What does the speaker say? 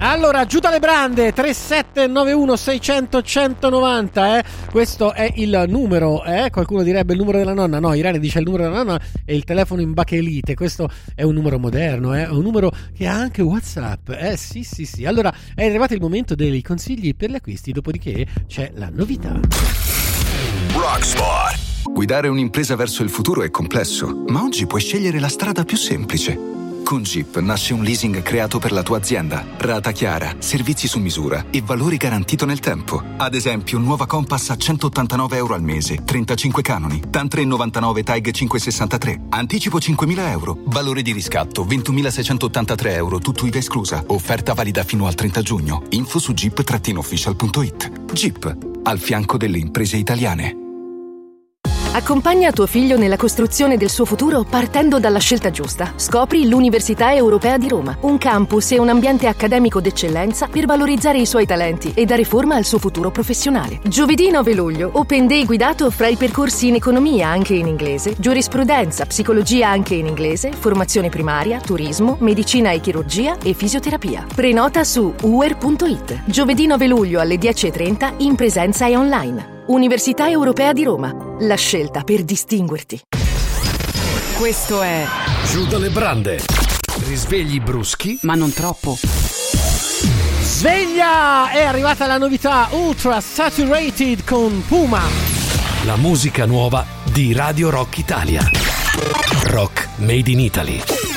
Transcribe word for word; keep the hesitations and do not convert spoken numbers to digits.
Allora, giù dalle brande, tre sette nove uno sei zero zero uno zero nove zero, eh? Questo è il numero, eh? Qualcuno direbbe il numero della nonna. No, Irene dice il numero della nonna e il telefono in bakelite. Questo è un numero moderno, eh? È un numero che ha anche WhatsApp. Eh sì, sì, sì. Allora, è arrivato il momento dei consigli per gli acquisti, dopodiché c'è la novità. Rockspot. Guidare un'impresa verso il futuro è complesso, ma oggi puoi scegliere la strada più semplice. Con Jeep nasce un leasing creato per la tua azienda. Rata chiara, servizi su misura e valore garantito nel tempo. Ad esempio, nuova Compass a centottantanove euro al mese, trentacinque canoni, T A N tre virgola novantanove T A G cinquecentosessantatré. Anticipo cinquemila euro. Valore di riscatto ventunomilaseicentottantatré euro, tutto I V A esclusa. Offerta valida fino al trenta giugno. Info su jeep official punto it. Jeep, al fianco delle imprese italiane. Accompagna tuo figlio nella costruzione del suo futuro partendo dalla scelta giusta. Scopri l'Università Europea di Roma, un campus e un ambiente accademico d'eccellenza per valorizzare i suoi talenti e dare forma al suo futuro professionale. Giovedì nove luglio, Open Day guidato fra i percorsi in economia anche in inglese, giurisprudenza, psicologia anche in inglese, formazione primaria, turismo, medicina e chirurgia e fisioterapia. Prenota su u e r punto it. Giovedì nove luglio alle dieci e trenta in presenza e online. Università Europea di Roma, la scelta per distinguerti. Questo è Giù dalle brande. Risvegli bruschi, ma non troppo. Sveglia! È arrivata la novità Ultra Saturated con Puma. La musica nuova di Radio Rock Italia. Rock Made in Italy.